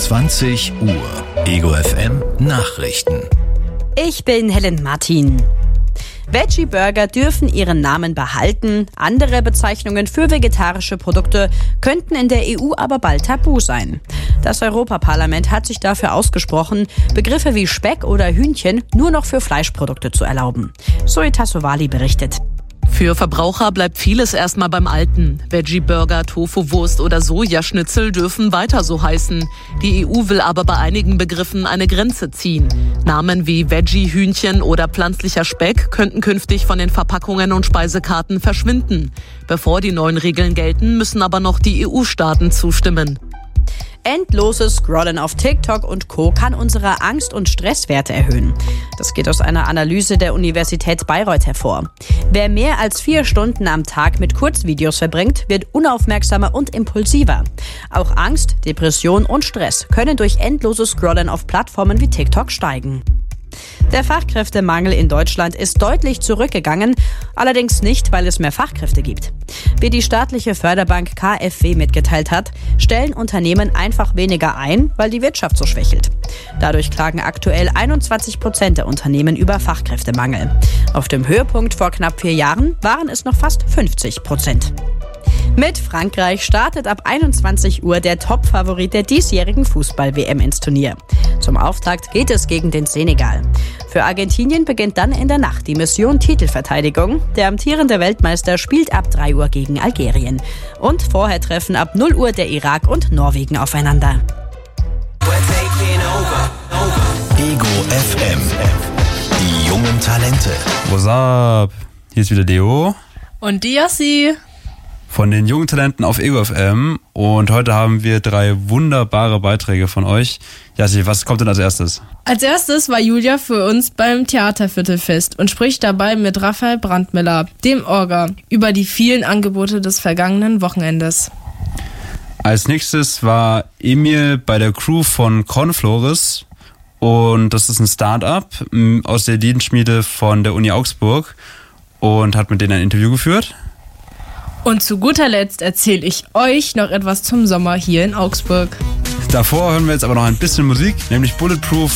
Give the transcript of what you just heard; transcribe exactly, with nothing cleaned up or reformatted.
zwanzig Uhr. Ego F M Nachrichten. Ich bin Helen Martin. Veggie-Burger dürfen ihren Namen behalten. Andere Bezeichnungen für vegetarische Produkte könnten in der E U aber bald tabu sein. Das Europaparlament hat sich dafür ausgesprochen, Begriffe wie Speck oder Hühnchen nur noch für Fleischprodukte zu erlauben. Zoe Tassovali berichtet. Für Verbraucher bleibt vieles erstmal beim Alten. Veggie-Burger, Tofu-Wurst oder Sojaschnitzel dürfen weiter so heißen. Die E U will aber bei einigen Begriffen eine Grenze ziehen. Namen wie Veggie-Hühnchen oder pflanzlicher Speck könnten künftig von den Verpackungen und Speisekarten verschwinden. Bevor die neuen Regeln gelten, müssen aber noch die E U-Staaten zustimmen. Endloses Scrollen auf TikTok und Co. kann unsere Angst- und Stresswerte erhöhen. Das geht aus einer Analyse der Universität Bayreuth hervor. Wer mehr als vier Stunden am Tag mit Kurzvideos verbringt, wird unaufmerksamer und impulsiver. Auch Angst, Depression und Stress können durch endloses Scrollen auf Plattformen wie TikTok steigen. Der Fachkräftemangel in Deutschland ist deutlich zurückgegangen, allerdings nicht, weil es mehr Fachkräfte gibt. Wie die staatliche Förderbank K f W mitgeteilt hat, stellen Unternehmen einfach weniger ein, weil die Wirtschaft so schwächelt. Dadurch klagen aktuell einundzwanzig Prozent der Unternehmen über Fachkräftemangel. Auf dem Höhepunkt vor knapp vier Jahren waren es noch fast fünfzig Prozent. Mit Frankreich startet ab einundzwanzig Uhr der Top-Favorit der diesjährigen Fußball-W M ins Turnier. Zum Auftakt geht es gegen den Senegal. Für Argentinien beginnt dann in der Nacht die Mission Titelverteidigung. Der amtierende Weltmeister spielt ab drei Uhr gegen Algerien. Und vorher treffen ab null Uhr der Irak und Norwegen aufeinander. Ego F M. Die jungen Talente. What's up? Hier ist wieder Leo. Und die Yassi. Von den jungen Talenten auf Ego F M. Und heute haben wir drei wunderbare Beiträge von euch. Yassi, was kommt denn als erstes? Als erstes war Julia für uns beim Theaterviertelfest und spricht dabei mit Raphael Brandmiller, dem Orga, über die vielen Angebote des vergangenen Wochenendes. Als nächstes war Emil bei der Crew von Cornflores. Und das ist ein Start-up aus der Ideenschmiede von der Uni Augsburg. Und hat mit denen ein Interview geführt. Und zu guter Letzt erzähle ich euch noch etwas zum Sommer hier in Augsburg. Davor hören wir jetzt aber noch ein bisschen Musik, nämlich Bulletproof